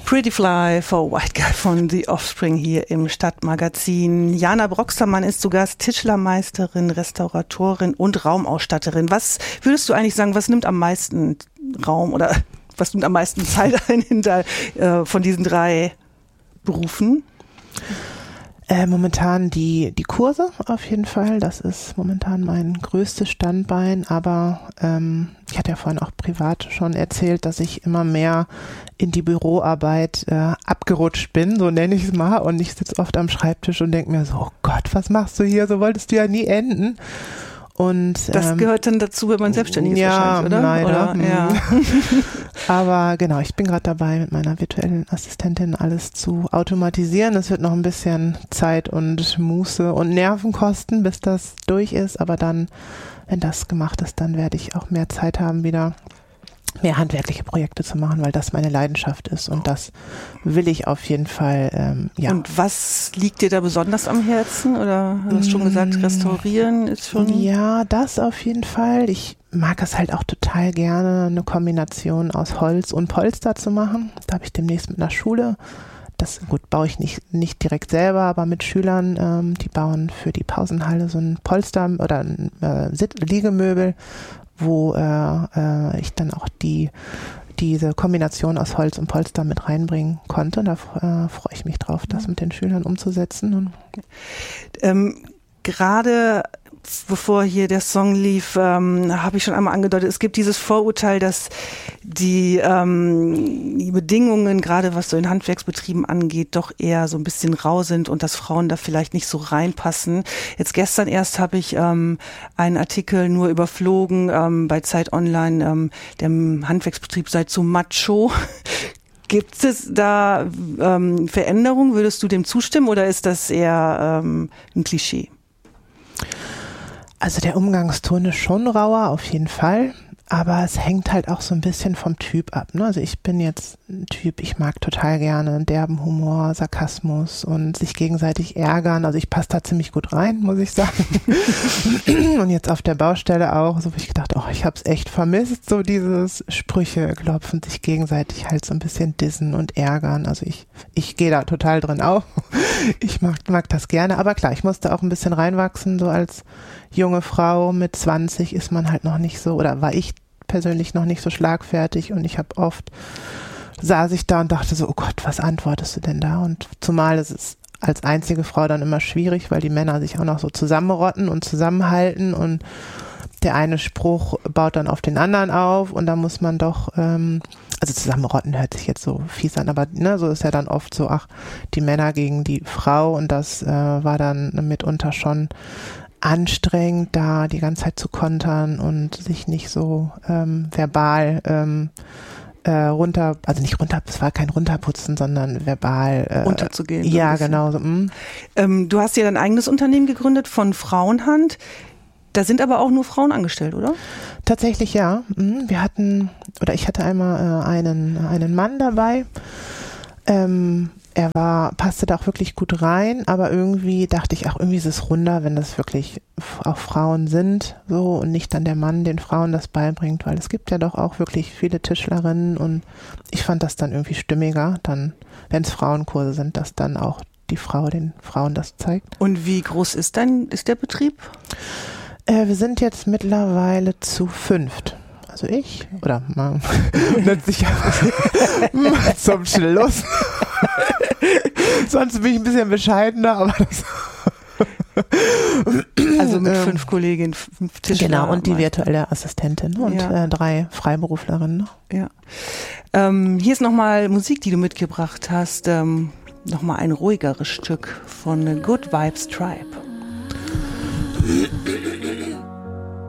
Pretty Fly for White Guy von The Offspring hier im Stadtmagazin. Jana Broxtermann ist zu Gast, Tischlermeisterin, Restauratorin und Raumausstatterin. Was würdest du eigentlich sagen, was nimmt am meisten Raum oder was nimmt am meisten Zeit ein von diesen 3 Berufen? Momentan die Kurse auf jeden Fall. Das ist momentan mein größtes Standbein. Aber ich hatte ja vorhin auch privat schon erzählt, dass ich immer mehr in die Büroarbeit abgerutscht bin, so nenne ich es mal. Und ich sitze oft am Schreibtisch und denke mir so, oh Gott, was machst du hier? So wolltest du ja nie enden. Und, das gehört dann dazu, wenn man selbstständig ist wahrscheinlich, oder? Leider. Oder? Ja. Aber genau, ich bin gerade dabei, mit meiner virtuellen Assistentin alles zu automatisieren. Es wird noch ein bisschen Zeit und Muße und Nerven kosten, bis das durch ist. Aber dann, wenn das gemacht ist, dann werde ich auch mehr Zeit haben, wieder mehr handwerkliche Projekte zu machen, weil das meine Leidenschaft ist und das will ich auf jeden Fall, ja. Und was liegt dir da besonders am Herzen? Oder du hast schon gesagt, restaurieren ist schon... Ja, das auf jeden Fall. Ich mag es halt auch total gerne, eine Kombination aus Holz und Polster zu machen. Da habe ich demnächst mit einer Schule, das gut baue ich nicht direkt selber, aber mit Schülern, die bauen für die Pausenhalle so ein Polster oder ein Liegemöbel, wo ich dann auch diese Kombination aus Holz und Polster mit reinbringen konnte. Da freue ich mich drauf, das mit den Schülern umzusetzen. Gerade bevor hier der Song lief, habe ich schon einmal angedeutet, es gibt dieses Vorurteil, dass die Bedingungen, gerade was so in Handwerksbetrieben angeht, doch eher so ein bisschen rau sind und dass Frauen da vielleicht nicht so reinpassen. Jetzt gestern erst habe ich einen Artikel nur überflogen bei Zeit Online, der Handwerksbetrieb sei zu macho. Gibt es da Veränderungen? Würdest du dem zustimmen oder ist das eher ein Klischee? Also der Umgangston ist schon rauer, auf jeden Fall. Aber es hängt halt auch so ein bisschen vom Typ ab. Ne? Also ich bin jetzt ein Typ, ich mag total gerne derben Humor, Sarkasmus und sich gegenseitig ärgern. Also ich passe da ziemlich gut rein, muss ich sagen. Und jetzt auf der Baustelle auch, so wo ich gedacht, oh, ich habe es echt vermisst, so dieses Sprüche klopfen, sich gegenseitig halt so ein bisschen dissen und ärgern. Also ich gehe da total drin auf. Ich mag das gerne. Aber klar, ich musste auch ein bisschen reinwachsen, so als junge Frau mit 20 ist man halt noch nicht so, oder war ich persönlich noch nicht so schlagfertig und ich habe oft, saß ich da und dachte so, oh Gott, was antwortest du denn da? Und zumal ist es als einzige Frau dann immer schwierig, weil die Männer sich auch noch so zusammenrotten und zusammenhalten und der eine Spruch baut dann auf den anderen auf und da muss man doch, also zusammenrotten hört sich jetzt so fies an, aber ne, so ist ja dann oft so, ach, die Männer gegen die Frau und das war dann mitunter schon anstrengend, da die ganze Zeit zu kontern und sich nicht so verbal es war kein Runterputzen, sondern verbal runterzugehen. Ja, genau. So, du hast ja dein eigenes Unternehmen gegründet von Frauenhand. Da sind aber auch nur Frauen angestellt, oder? Tatsächlich ja. Ich hatte einmal einen Mann dabei. Er passte da auch wirklich gut rein, aber irgendwie dachte ich, irgendwie ist es runder, wenn das wirklich auch Frauen sind, so, und nicht dann der Mann den Frauen das beibringt, weil es gibt ja doch auch wirklich viele Tischlerinnen und ich fand das dann irgendwie stimmiger, dann, wenn es Frauenkurse sind, dass dann auch die Frau den Frauen das zeigt. Und wie groß ist der Betrieb? Wir sind jetzt mittlerweile zu 5. Also ich oder man nennt sich ja zum Schluss. Sonst bin ich ein bisschen bescheidener, aber das also mit 5 Kolleginnen, 5 Tischler. Genau, und die virtuelle Assistentin und 3 Freiberuflerinnen. Ja. Hier ist nochmal Musik, die du mitgebracht hast. Nochmal ein ruhigeres Stück von Good Vibes Tribe.